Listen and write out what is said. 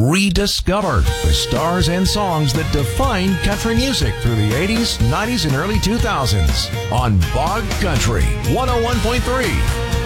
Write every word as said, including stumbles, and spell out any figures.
rediscover the stars and songs that defined country music through the eighties, nineties, and early two thousands on Bog Country one oh one point three.